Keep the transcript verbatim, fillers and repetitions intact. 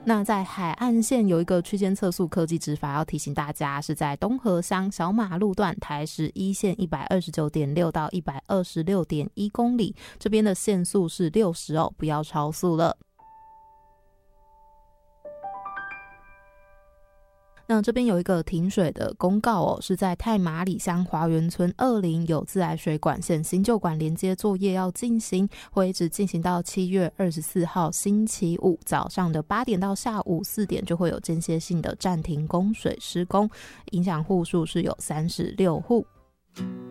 那在海岸线有一个区间测速科技执法，要提醒大家是在东河乡小马路段台十一线 一百二十九点六 到 一百二十六点一 公里，这边的限速是六十哦，不要超速了。那这边有一个停水的公告哦，是在太麻里乡华园村二林有自来水管线新旧管连接作业要进行，会一直进行到七月二十四号星期五早上的八点到下午四点，就会有间歇性的暂停供水施工，影响户数是有三十六户。